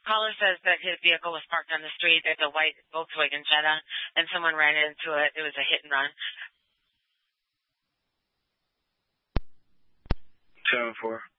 caller says that his vehicle was parked on the street. There's a white Volkswagen Jetta, and someone ran into it. It was a hit and run. 7-4.